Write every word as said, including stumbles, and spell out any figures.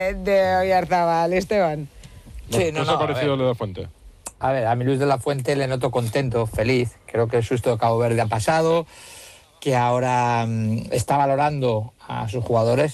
de Oyarzabal, Esteban. Sí, ¿Qué no, os ha no, a parecido ver. lo de la Fuente? A ver, a mí Luis de la Fuente le noto contento, feliz. Creo que el susto de Cabo Verde ha pasado, que ahora mmm, está valorando a sus jugadores.